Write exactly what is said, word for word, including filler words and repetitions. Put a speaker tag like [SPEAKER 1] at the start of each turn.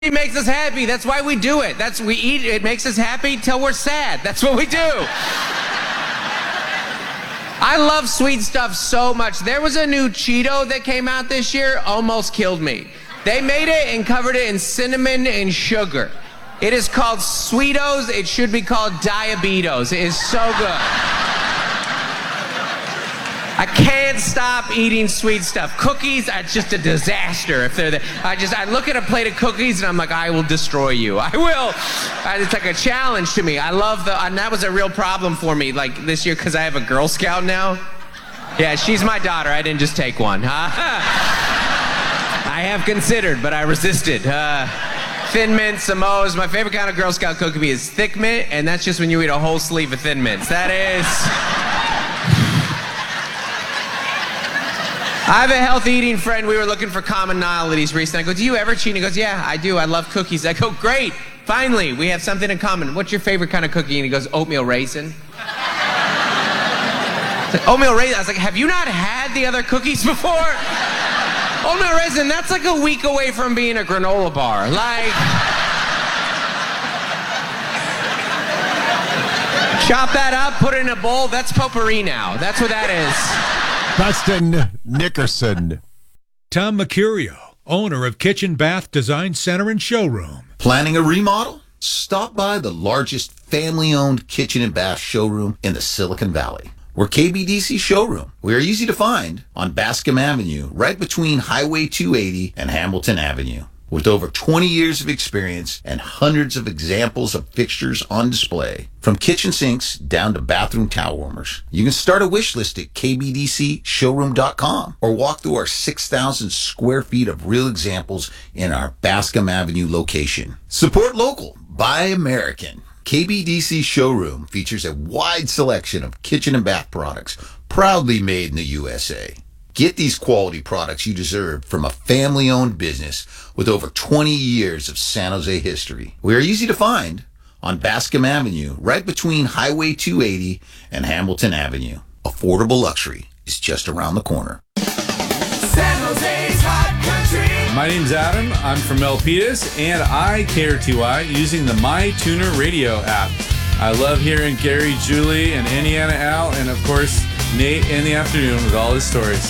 [SPEAKER 1] It makes us happy. That's why we do it. That's we eat. It makes us happy till we're sad. That's what we do. I love sweet stuff so much. There was a new Cheeto that came out this year, almost killed me. They made it and covered it in cinnamon and sugar. It is called Sweetos. It should be called Diabetos. It is so good. I can't stop eating sweet stuff. Cookies are just a disaster if they're there. I just, I look at a plate of cookies and I'm like, I will destroy you. I will. It's like a challenge to me. I love the, and that was a real problem for me like this year because I have a Girl Scout now. Yeah, she's my daughter. I didn't just take one. I have considered, but I resisted. Uh, Thin Mint, Samoa's. My favorite kind of Girl Scout cookie is Thick Mint, and that's just when you eat a whole sleeve of Thin Mints. That is... I have a healthy eating friend. We were looking for commonalities recently. I go, do you ever cheat? And he goes, yeah, I do. I love cookies. I go, great. Finally, we have something in common. What's your favorite kind of cookie? And he goes, oatmeal raisin. Like, oatmeal raisin. I was like, have you not had the other cookies before? Oatmeal raisin, that's like a week away from being a granola bar. Like, chop that up, put it in a bowl. That's potpourri now. That's what that is.
[SPEAKER 2] Dustin Nickerson.
[SPEAKER 3] Tom Mercurio, owner of Kitchen Bath Design Center and Showroom.
[SPEAKER 4] Planning a remodel? Stop by the largest family-owned kitchen and bath showroom in the Silicon Valley. We're K B D C Showroom. We are easy to find on Bascom Avenue, right between Highway two eighty and Hamilton Avenue. With over twenty years of experience and hundreds of examples of fixtures on display, from kitchen sinks down to bathroom towel warmers. You can start a wish list at K B D C showroom dot com or walk through our six thousand square feet of real examples in our Bascom Avenue location. Support local. Buy American. K B D C Showroom features a wide selection of kitchen and bath products, proudly made in the U S A. Get these quality products you deserve from a family-owned business with over twenty years of San Jose history. We are easy to find on Bascom Avenue, right between Highway two eighty and Hamilton Avenue. Affordable luxury is just around the corner.
[SPEAKER 5] San Jose's Hot Country.
[SPEAKER 6] My name's Adam. I'm from Milpitas, and I cater to I using the MyTuner Radio app. I love hearing Gary, Julie, and Indiana Al, and of course, Nate in the afternoon with all his stories.